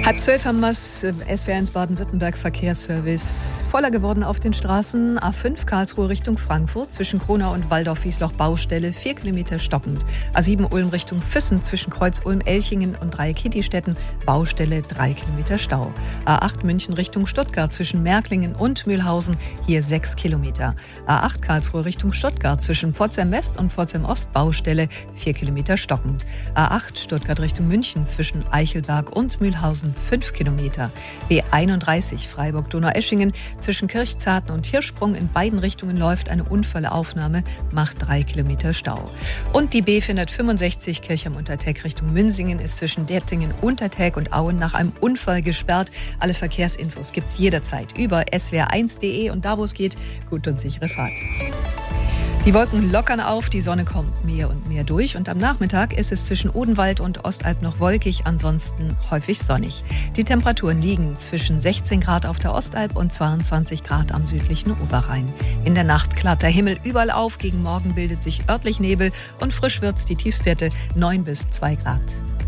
1:30 haben wir es. SWR1 Baden-Württemberg Verkehrsservice. Voller geworden auf den Straßen. A5 Karlsruhe Richtung Frankfurt. Zwischen Kronau und Waldorf-Wiesloch Baustelle. 4 Kilometer stockend. A7 Ulm Richtung Füssen. Zwischen Kreuz Ulm, Elchingen und Dreieck-Kittistetten. Baustelle 3 Kilometer Stau. A8 München Richtung Stuttgart. Zwischen Märklingen und Mühlhausen. Hier 6 Kilometer. A8 Karlsruhe Richtung Stuttgart. Zwischen Pforzheim West und Pforzheim Ost. Baustelle 4 Kilometer stockend. A8 Stuttgart Richtung München. Zwischen Eichelberg und Mühlhausen 5 Kilometer. B31 Freiburg-Donaueschingen zwischen Kirchzarten und Hirschsprung in beiden Richtungen läuft eine Unfallaufnahme, macht 3 Kilometer Stau. Und die B465 Kirchheim-Unterteg Richtung Münsingen ist zwischen Dettingen, Unterteg und Auen nach einem Unfall gesperrt. Alle Verkehrsinfos gibt's jederzeit über swr1.de und da, wo es geht, gut und sichere Fahrt. Die Wolken lockern auf, die Sonne kommt mehr und mehr durch und am Nachmittag ist es zwischen Odenwald und Ostalb noch wolkig, ansonsten häufig sonnig. Die Temperaturen liegen zwischen 16 Grad auf der Ostalb und 22 Grad am südlichen Oberrhein. In der Nacht klart der Himmel überall auf, gegen Morgen bildet sich örtlich Nebel und frisch wird's, die Tiefstwerte 9 bis 2 Grad.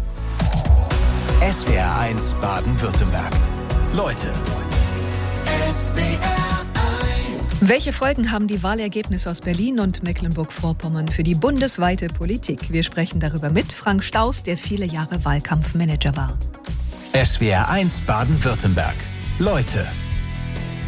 SWR1 Baden-Württemberg. Leute. Welche Folgen haben die Wahlergebnisse aus Berlin und Mecklenburg-Vorpommern für die bundesweite Politik? Wir sprechen darüber mit Frank Staus, der viele Jahre Wahlkampfmanager war. SWR1 Baden-Württemberg. Leute.